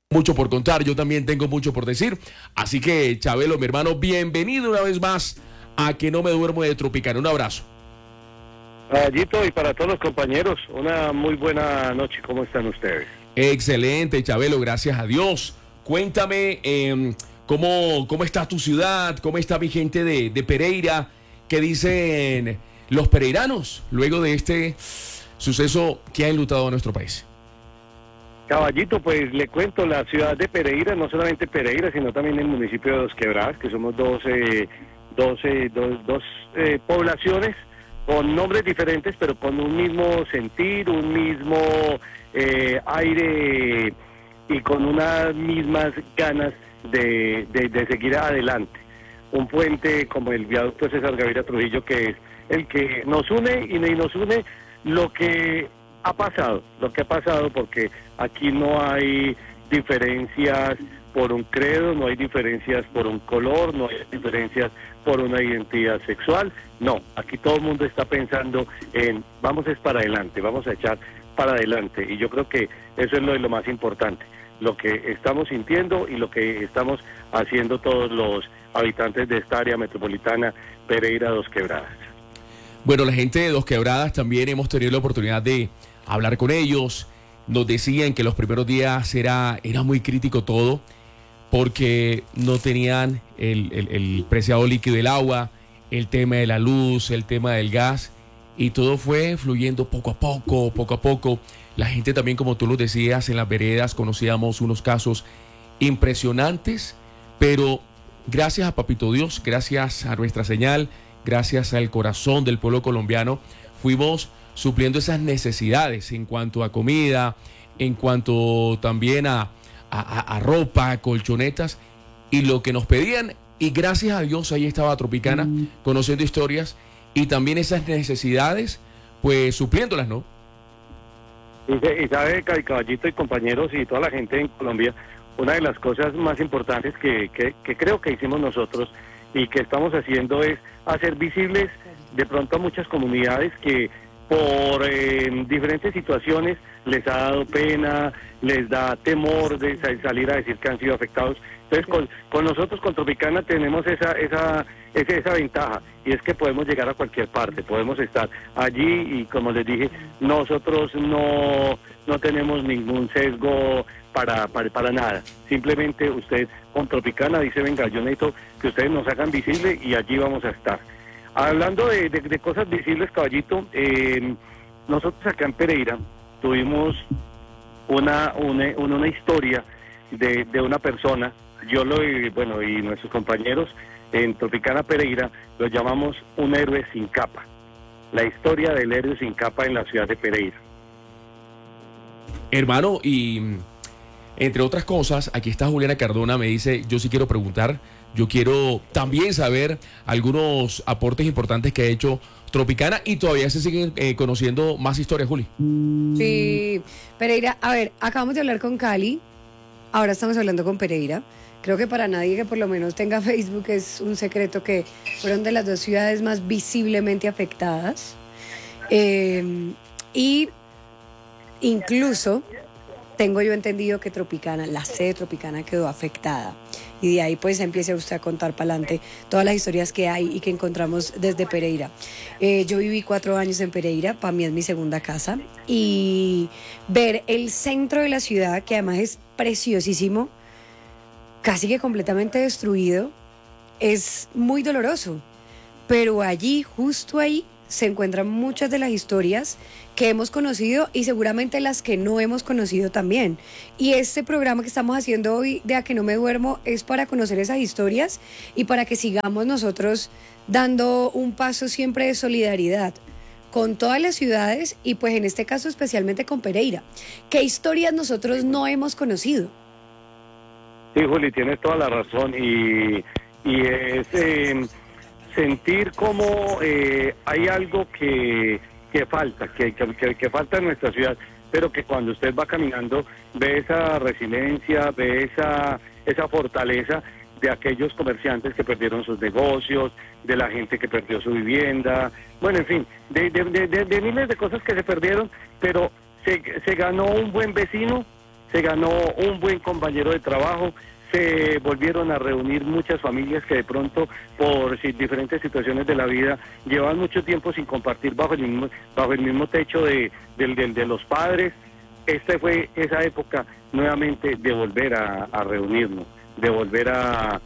Mucho por contar, yo también tengo mucho por decir. Así que, Chabelo, mi hermano, bienvenido una vez más a Que No Me Duermo de Tropicana. Un abrazo. Gallito, y para todos los compañeros, una muy buena noche. ¿Cómo están ustedes? Excelente, Chabelo, gracias a Dios. Cuéntame cómo está tu ciudad, cómo está mi gente de Pereira, qué dicen los pereiranos luego de este suceso que ha enlutado a nuestro país. Caballito, pues le cuento, la ciudad de Pereira, no solamente Pereira, sino también el municipio de Dos Quebradas, que somos dos poblaciones con nombres diferentes, pero con un mismo sentir, un mismo aire y con unas mismas ganas de seguir adelante. Un puente como el viaducto César Gaviria Trujillo, que es el que nos une y nos une lo que ha pasado, porque aquí no hay diferencias por un credo, no hay diferencias por un color, no hay diferencias por una identidad sexual, no, aquí todo el mundo está pensando en vamos es para adelante, vamos a echar para adelante, y yo creo que eso es lo más importante, lo que estamos sintiendo y lo que estamos haciendo todos los habitantes de esta área metropolitana Pereira Dos Quebradas. Bueno, la gente de Dos Quebradas también hemos tenido la oportunidad de hablar con ellos. Nos decían que los primeros días era muy crítico todo porque no tenían el preciado líquido del agua, el tema de la luz, el tema del gas, y todo fue fluyendo poco a poco. La gente también, como tú lo decías, en las veredas conocíamos unos casos impresionantes, pero gracias a Papito Dios, gracias a nuestra señal, gracias al corazón del pueblo colombiano, fuimos supliendo esas necesidades en cuanto a comida, en cuanto también a ropa, colchonetas y lo que nos pedían. Y gracias a Dios ahí estaba Tropicana conociendo historias y también esas necesidades, pues supliéndolas, ¿no? Y sabe, Caballito y compañeros y toda la gente en Colombia, una de las cosas más importantes que creo que hicimos nosotros y que estamos haciendo es hacer visibles de pronto a muchas comunidades que por diferentes situaciones les ha dado pena, les da temor de salir a decir que han sido afectados. Entonces con nosotros, con Tropicana, tenemos esa ventaja, y es que podemos llegar a cualquier parte, podemos estar allí y, como les dije, nosotros no tenemos ningún sesgo para nada. Simplemente usted con Tropicana dice, venga, yo necesito que ustedes nos hagan visible y allí vamos a estar. Hablando de cosas visibles, Caballito, nosotros acá en Pereira tuvimos una historia de una persona, y nuestros compañeros en Tropicana Pereira lo llamamos un héroe sin capa, la historia del héroe sin capa en la ciudad de Pereira. Hermano, y entre otras cosas, aquí está Juliana Cardona, me dice, yo sí quiero preguntar, yo quiero también saber algunos aportes importantes que ha hecho Tropicana y todavía se siguen conociendo más historias, Juli. Sí, Pereira, a ver, acabamos de hablar con Cali, ahora estamos hablando con Pereira. Creo que para nadie que por lo menos tenga Facebook es un secreto que fueron de las dos ciudades más visiblemente afectadas. Y incluso tengo yo entendido que Tropicana, la sede Tropicana quedó afectada. Y de ahí pues empiece usted a contar para adelante todas las historias que hay y que encontramos desde Pereira. Yo viví 4 años en Pereira, para mí es mi segunda casa. Y ver el centro de la ciudad, que además es preciosísimo, casi que completamente destruido, es muy doloroso. Pero allí, justo ahí, se encuentran muchas de las historias que hemos conocido y seguramente las que no hemos conocido también. Y este programa que estamos haciendo hoy de A Que No Me Duermo es para conocer esas historias y para que sigamos nosotros dando un paso siempre de solidaridad con todas las ciudades y pues en este caso especialmente con Pereira. ¿Qué historias nosotros no hemos conocido? Sí, Juli, tienes toda la razón y es sentir como hay algo que falta, que falta en nuestra ciudad, pero que cuando usted va caminando ve esa resiliencia, ve esa fortaleza de aquellos comerciantes que perdieron sus negocios, de la gente que perdió su vivienda, bueno, en fin, de miles de cosas que se perdieron, pero se ganó un buen vecino, se ganó un buen compañero de trabajo, se volvieron a reunir muchas familias que de pronto por diferentes situaciones de la vida llevan mucho tiempo sin compartir bajo el mismo techo de los padres. Fue esa época nuevamente de volver a reunirnos, de volver a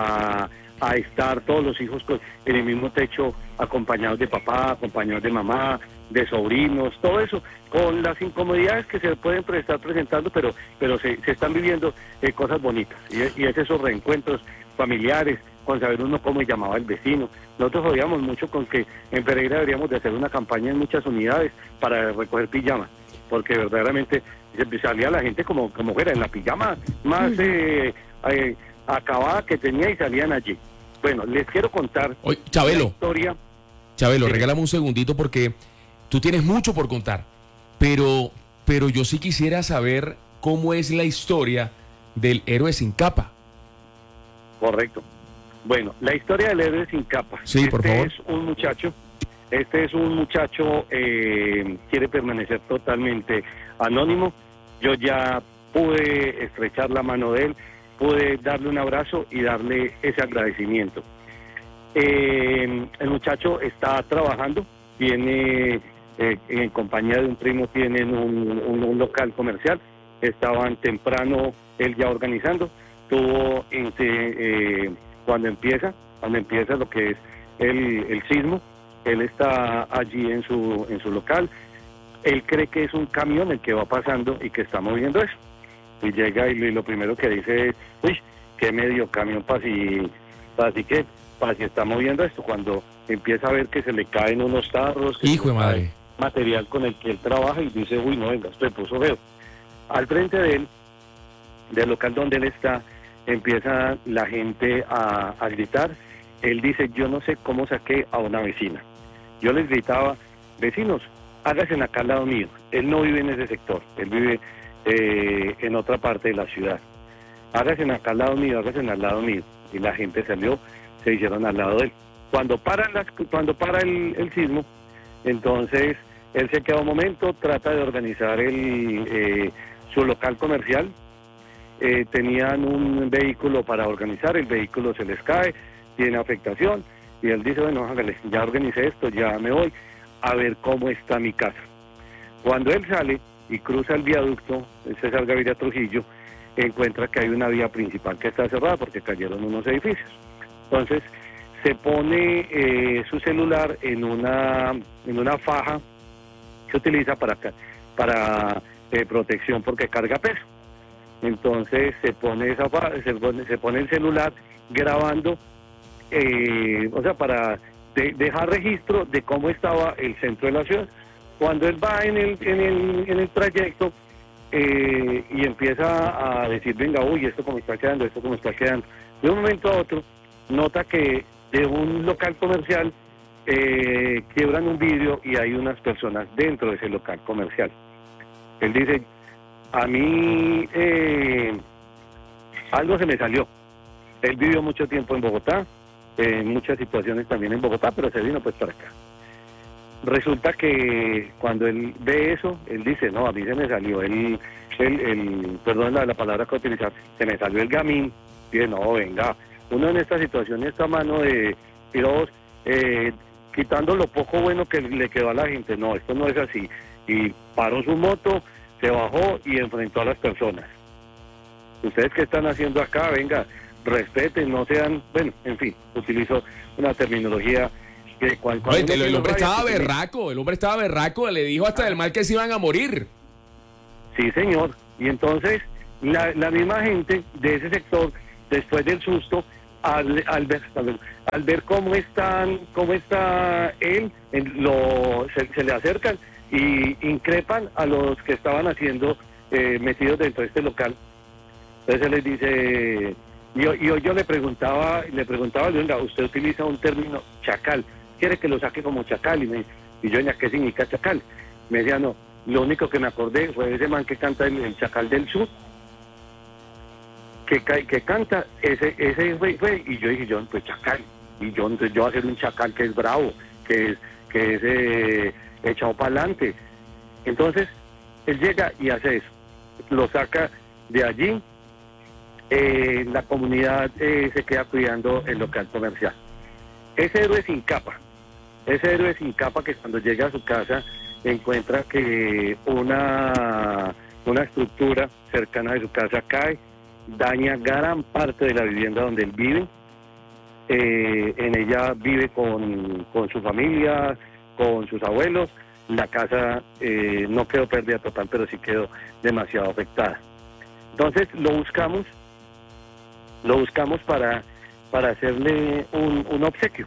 estar todos los hijos en el mismo techo, acompañados de papá, acompañados de mamá, de sobrinos, todo eso, con las incomodidades que se pueden estar presentando, pero se están viviendo cosas bonitas, y es esos reencuentros familiares, con saber uno cómo llamaba el vecino. Nosotros jodíamos mucho con que en Pereira deberíamos de hacer una campaña en muchas unidades para recoger pijamas, porque verdaderamente salía la gente como fuera, en la pijama más acabada que tenía, y salían allí. Bueno, les quiero contar Chabelo, la historia. Chabelo, Sí. regálame un segundito porque tú tienes mucho por contar, pero yo sí quisiera saber cómo es la historia del héroe sin capa. Correcto. Bueno, la historia del héroe sin capa. Sí, por favor. Este es un muchacho, quiere permanecer totalmente anónimo. Yo ya pude estrechar la mano de él, pude darle un abrazo y darle ese agradecimiento. El muchacho está trabajando, tiene, en compañía de un primo, tienen un local comercial. Estaban temprano él ya organizando. Tuvo cuando empieza lo que es el sismo, él está allí en su local. Él cree que es un camión el que va pasando y que está moviendo eso. Y llega y lo primero que dice es, uy, qué medio camión para si está moviendo esto. Cuando empieza a ver que se le caen unos tarros, que Hijo de madre. material con el que él trabaja, y dice, uy, no, venga, se puso feo. Al frente de él, del local donde él está, empieza la gente a gritar. Él dice, yo no sé cómo saqué a una vecina. Yo les gritaba, vecinos, háganse acá al lado mío. Él no vive en ese sector, él vive en otra parte de la ciudad. Háganse acá al lado mío, háganse al lado mío. Y la gente salió, se hicieron al lado de él. Cuando para el sismo, entonces él se queda un momento, trata de organizar su local comercial. Tenían un vehículo para organizar, el vehículo se les cae, tiene afectación, y él dice, bueno, hágale, ya organicé esto, ya me voy a ver cómo está mi casa. Cuando él sale y cruza el viaducto, el César Gaviria Trujillo, encuentra que hay una vía principal que está cerrada porque cayeron unos edificios. Entonces se pone su celular en una faja que utiliza para protección porque carga peso. Entonces se pone se pone el celular grabando, o sea, para dejar registro de cómo estaba el centro de la ciudad. Cuando él va en el trayecto y empieza a decir, venga, uy, esto como está quedando, de un momento a otro nota que de un local comercial quiebran un vidrio y hay unas personas dentro de ese local comercial. Él dice, a mí algo se me salió. Él vivió mucho tiempo en Bogotá, en muchas situaciones también en Bogotá, pero se vino pues para acá. Resulta que cuando él ve eso, él dice, no, a mí se me salió perdón la palabra que utilizar, se me salió el gamín. Dice, no, venga, uno en esta situación está a mano de tiros, quitando lo poco bueno que le quedó a la gente. No, esto no es así. Y paró su moto, se bajó y enfrentó a las personas. Ustedes qué están haciendo acá, venga, respeten, no sean, bueno, en fin, utilizó una terminología que cuando el hombre estaba berraco, le dijo hasta del mal que se iban a morir. Sí, señor. Y entonces la misma gente de ese sector, después del susto, al ver cómo está él, se le acercan y increpan a los que estaban haciendo metidos dentro de este local. Entonces él les dice, yo le preguntaba, venga, usted utiliza un término chacal, quiere que lo saque como chacal, y yo, ¿qué significa chacal? Me decía, no, lo único que me acordé fue ese man que canta el Chacal del Sur, que canta, ese fue, y yo dije, pues chacal, y yo, entonces yo voy a hacer un chacal que es bravo, que es echado para adelante. Entonces él llega y hace eso, lo saca de allí, la comunidad se queda cuidando el local comercial. Ese héroe sin capa que cuando llega a su casa encuentra que una estructura cercana de su casa cae, daña gran parte de la vivienda donde él vive. En ella vive con su familia, con sus abuelos. La casa no quedó pérdida total, pero sí quedó demasiado afectada. Entonces lo buscamos para hacerle un obsequio,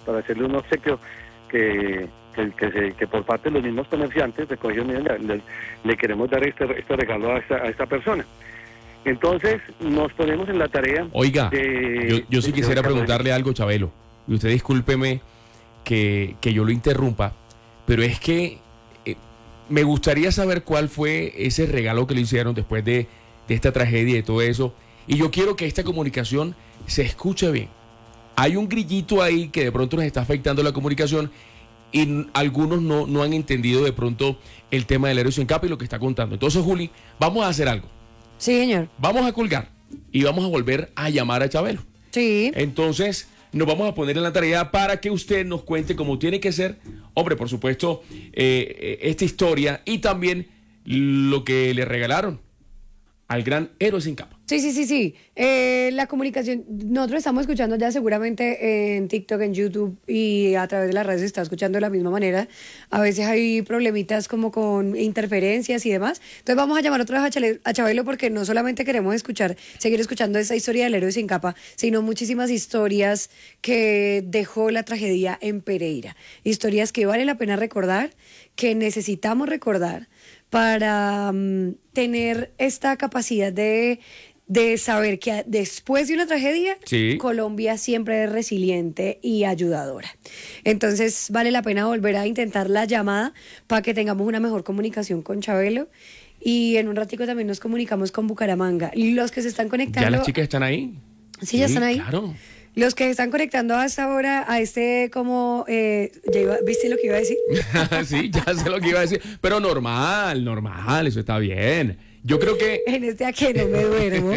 que por parte de los mismos comerciantes recogidos, le queremos dar este regalo a esta persona. Entonces nos ponemos en la tarea. Oiga, yo sí quisiera preguntarle algo, Chabelo, y usted discúlpeme que yo lo interrumpa, pero es que me gustaría saber cuál fue ese regalo que le hicieron después de esta tragedia y de todo eso, y yo quiero que esta comunicación se escuche bien. Hay un grillito ahí que de pronto nos está afectando la comunicación y algunos no han entendido de pronto el tema del héroe sin capa y lo que está contando. Entonces, Juli, vamos a hacer algo. Sí, señor. Vamos a colgar y vamos a volver a llamar a Chabelo. Sí. Entonces, nos vamos a poner en la tarea para que usted nos cuente cómo tiene que ser, hombre, por supuesto, esta historia y también lo que le regalaron al gran héroe sin capa. Sí. La comunicación, nosotros estamos escuchando ya seguramente en TikTok, en YouTube y a través de las redes se está escuchando de la misma manera. A veces hay problemitas como con interferencias y demás. Entonces vamos a llamar otra vez a Chabelo porque no solamente queremos seguir escuchando esa historia del héroe sin capa, sino muchísimas historias que dejó la tragedia en Pereira. Historias que vale la pena recordar, que necesitamos recordar para tener esta capacidad de saber que después de una tragedia, sí, Colombia siempre es resiliente y ayudadora. Entonces vale la pena volver a intentar la llamada para que tengamos una mejor comunicación con Chabelo y en un ratico también nos comunicamos con Bucaramanga. Los que se están conectando... ¿Ya las chicas están ahí? Sí, ya están ahí. Claro. Los que están conectando hasta ahora a ¿viste lo que iba a decir? Sí, ya sé lo que iba a decir. Pero normal, eso está bien. Yo creo que... En a que no me duermo.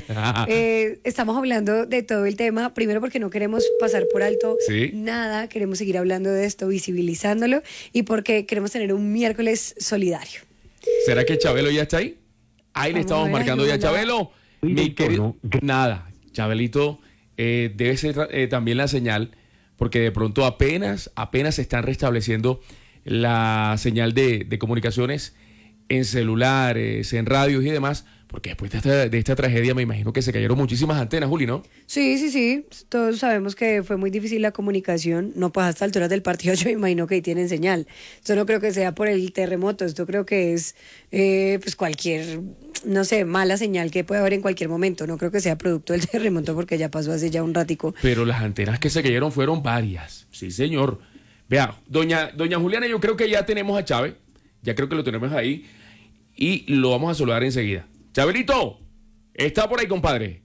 Estamos hablando de todo el tema, primero porque no queremos pasar por alto nada, queremos seguir hablando de esto, visibilizándolo, y porque queremos tener un miércoles solidario. ¿Será que Chabelo ya está ahí? Ahí le estamos marcando ya a Chabelo. Mi querido... Nada, Chabelito... debe ser también la señal, porque de pronto apenas se están restableciendo la señal de comunicaciones en celulares, en radios y demás, porque después de esta tragedia me imagino que se cayeron muchísimas antenas, Juli, ¿no? Sí, todos sabemos que fue muy difícil la comunicación, no pues hasta alturas del partido yo me imagino que ahí tienen señal. Esto no creo que sea por el terremoto, esto creo que es pues cualquier, no sé, mala señal que puede haber en cualquier momento, no creo que sea producto del terremoto porque ya pasó hace ya un ratico. Pero las antenas que se cayeron fueron varias, sí señor. Vea, doña Juliana, yo creo que ya tenemos a Chávez, ya creo que lo tenemos ahí y lo vamos a saludar enseguida. Chabelito, ¿está por ahí, compadre?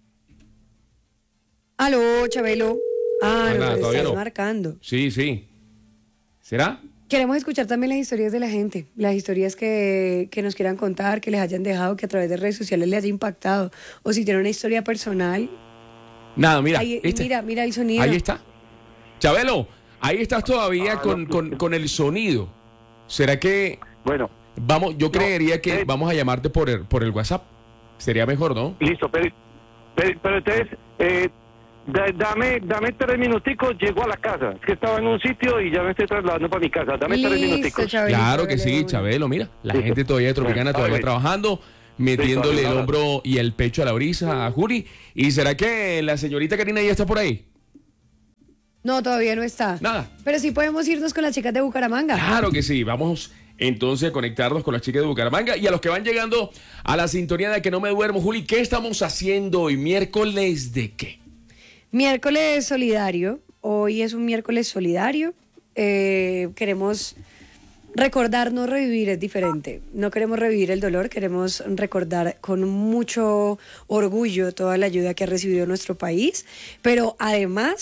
Aló, Chabelo. Nada, no, todavía estás no. marcando. Sí. ¿Será? Queremos escuchar también las historias de la gente, las historias que nos quieran contar, que les hayan dejado, que a través de redes sociales les haya impactado, o si tienen una historia personal. Nada, mira. Mira el sonido. Ahí está. Chabelo, ahí estás todavía con el sonido. ¿Será que... Bueno. Yo creería que vamos a llamarte por el WhatsApp. Sería mejor, ¿no? Listo, pero entonces, dame 3 minuticos, llego a la casa. Es que estaba en un sitio y ya me estoy trasladando para mi casa. Dame 3 minuticos. Chabelito, claro que sí, Chabelo, mira. La gente todavía de Tropicana, todavía trabajando, metiéndole el hombro y el pecho a la brisa a Juli. ¿Y será que la señorita Karina ya está por ahí? No, todavía no está. Nada. Pero sí podemos irnos con las chicas de Bucaramanga. Claro que sí, vamos entonces a conectarnos con las chicas de Bucaramanga y a los que van llegando a la sintonía de Que No Me Duermo. Juli, ¿qué estamos haciendo hoy? ¿Miércoles de qué? Miércoles solidario. Hoy es un miércoles solidario. Queremos recordarnos revivir, es diferente. No queremos revivir el dolor, queremos recordar con mucho orgullo toda la ayuda que ha recibido nuestro país, pero además